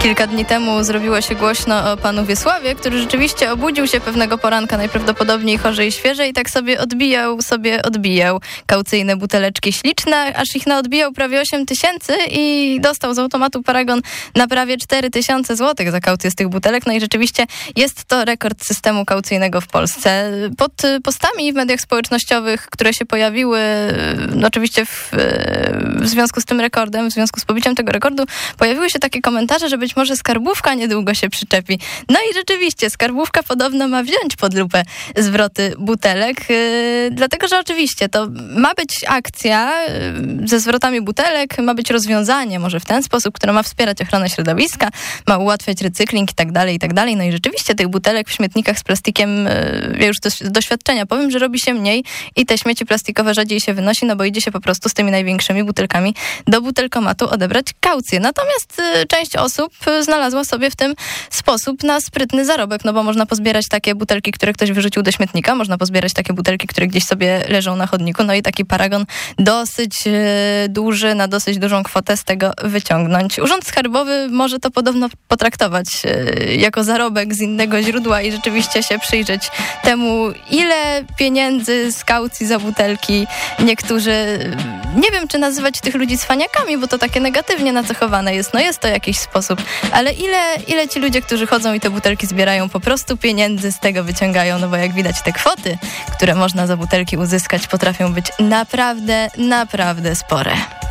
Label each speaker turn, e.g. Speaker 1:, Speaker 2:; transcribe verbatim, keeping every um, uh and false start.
Speaker 1: Kilka dni temu zrobiło się głośno o panu Wiesławie, który rzeczywiście obudził się pewnego poranka, najprawdopodobniej chorzy i świeże, i tak sobie odbijał, sobie odbijał kaucyjne buteleczki śliczne, aż ich naodbijał prawie osiem tysięcy i dostał z automatu Paragon na prawie cztery tysiące złotych za kaucję z tych butelek. No i rzeczywiście jest to rekord systemu kaucyjnego w Polsce. Pod postami w mediach społecznościowych, które się pojawiły, no oczywiście w, w związku z tym rekordem, w związku z pobiciem tego rekordu, pojawiły się takie komentarze, że być może skarbówka niedługo się przyczepi. No i rzeczywiście, skarbówka podobno ma wziąć pod lupę zwroty butelek, yy, dlatego, że oczywiście to ma być akcja yy, ze zwrotami butelek, ma być rozwiązanie może w ten sposób, które ma wspierać ochronę środowiska, ma ułatwiać recykling i tak dalej, i tak dalej. No i rzeczywiście tych butelek w śmietnikach z plastikiem, yy, ja już z doświadczenia powiem, że robi się mniej i te śmieci plastikowe rzadziej się wynosi, no bo idzie się po prostu z tymi największymi butelkami do butelkomatu odebrać kaucję. Natomiast yy, część osób znalazła sobie w tym sposób na sprytny zarobek, no bo można pozbierać takie butelki, które ktoś wyrzucił do śmietnika, można pozbierać takie butelki, które gdzieś sobie leżą na chodniku, no i taki Paragon dosyć e, duży, na dosyć dużą kwotę z tego wyciągnąć. Urząd Skarbowy może to podobno potraktować e, jako zarobek z innego źródła i rzeczywiście się przyjrzeć temu, ile pieniędzy z kaucji za butelki niektórzy, nie wiem, czy nazywać tych ludzi cwaniakami, bo to takie negatywnie nacechowane jest, no jest to jakiś sposób, ale ile, ile ci ludzie, którzy chodzą i te butelki zbierają, po prostu pieniędzy z tego wyciągają, no bo jak widać te kwoty, które można za butelki uzyskać, potrafią być naprawdę, naprawdę spore.